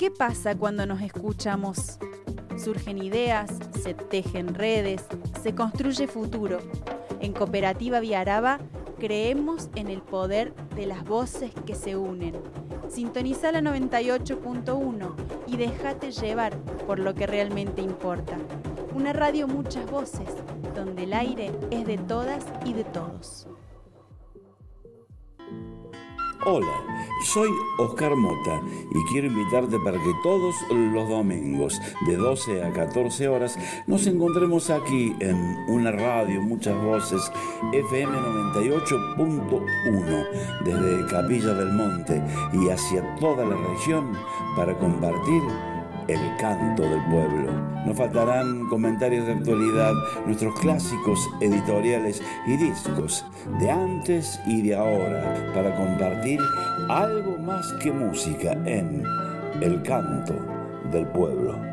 ¿Qué pasa cuando nos escuchamos? Surgen ideas, se tejen redes, se construye futuro. En Cooperativa Viaraba creemos en el poder de las voces que se unen. Sintoniza la 98.1 y déjate llevar por lo que realmente importa. Una radio muchas voces, donde el aire es de todas y de todos. Hola, soy Oscar Mota y quiero invitarte para que todos los domingos de 12 a 14 horas nos encontremos aquí en una radio, muchas voces, FM 98.1, desde Capilla del Monte y hacia toda la región para compartir el canto del pueblo. No faltarán comentarios de actualidad, nuestros clásicos editoriales y discos de antes y de ahora para compartir algo más que música en el canto del pueblo.